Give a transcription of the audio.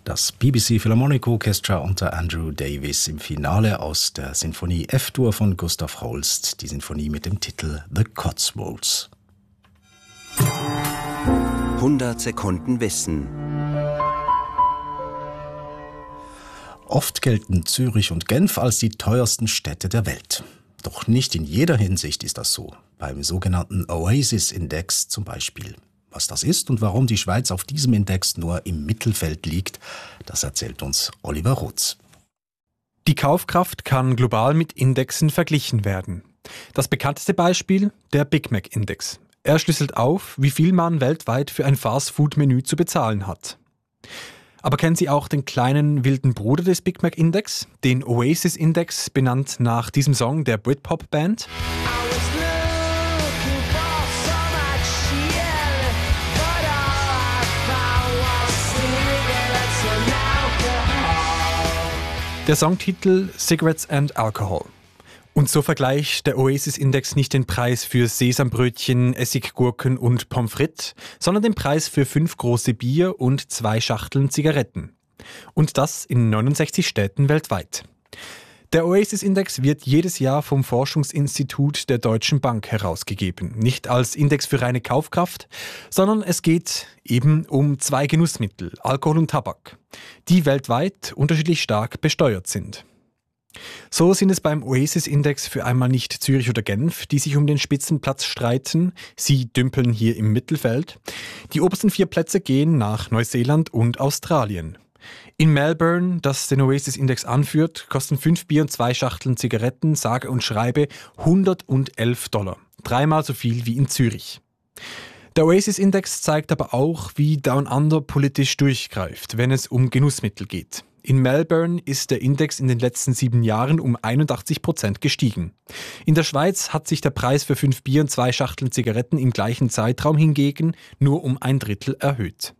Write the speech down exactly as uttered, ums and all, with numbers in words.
Das B B C Philharmonic Orchestra unter Andrew Davis im Finale aus der Sinfonie F-Dur von Gustav Holst, die Sinfonie mit dem Titel The Cotswolds. hundert Sekunden Wissen. Oft gelten Zürich und Genf als die teuersten Städte der Welt. Doch nicht in jeder Hinsicht ist das so. Beim sogenannten Oasis-Index zum Beispiel. Was das ist und warum die Schweiz auf diesem Index nur im Mittelfeld liegt, das erzählt uns Oliver Rutz. Die Kaufkraft kann global mit Indexen verglichen werden. Das bekannteste Beispiel, der Big Mac Index. Er schlüsselt auf, wie viel man weltweit für ein Fast-Food-Menü zu bezahlen hat. Aber kennen Sie auch den kleinen wilden Bruder des Big Mac Index, den Oasis Index, benannt nach diesem Song der Britpop-Band? Der Songtitel Cigarettes and Alcohol. Und so vergleicht der Oasis-Index nicht den Preis für Sesambrötchen, Essiggurken und Pommes frites, sondern den Preis für fünf große Bier und zwei Schachteln Zigaretten. Und das in neunundsechzig Städten weltweit. Der Oasis-Index wird jedes Jahr vom Forschungsinstitut der Deutschen Bank herausgegeben. Nicht als Index für reine Kaufkraft, sondern es geht eben um zwei Genussmittel, Alkohol und Tabak, die weltweit unterschiedlich stark besteuert sind. So sind es beim Oasis-Index für einmal nicht Zürich oder Genf, die sich um den Spitzenplatz streiten. Sie dümpeln hier im Mittelfeld. Die obersten vier Plätze gehen nach Neuseeland und Australien. In Melbourne, das den Oasis-Index anführt, kosten fünf Bier und zwei Schachteln Zigaretten, sage und schreibe, hundertelf Dollar. Dreimal so viel wie in Zürich. Der Oasis-Index zeigt aber auch, wie Down Under politisch durchgreift, wenn es um Genussmittel geht. In Melbourne ist der Index in den letzten sieben Jahren um einundachtzig Prozent gestiegen. In der Schweiz hat sich der Preis für fünf Bier und zwei Schachteln Zigaretten im gleichen Zeitraum hingegen nur um ein Drittel erhöht.